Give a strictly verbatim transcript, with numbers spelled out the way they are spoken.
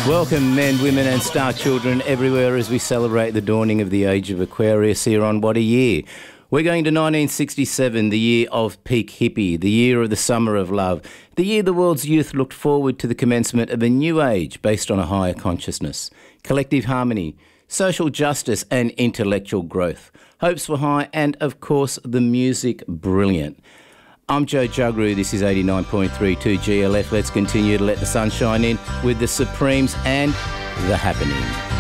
Welcome men, women and star children everywhere as we celebrate the dawning of the age of Aquarius here on What a Year. We're going to nineteen sixty-seven, the year of peak hippie, the year of the summer of love, the year the world's youth looked forward to the commencement of a new age based on a higher consciousness, collective harmony, social justice and intellectual growth. Hopes were high and, of course, the music brilliant. I'm Joe Jugru, this is eighty-nine point three two G L F. Let's continue to let the sun shine in with the Supremes and The Happening.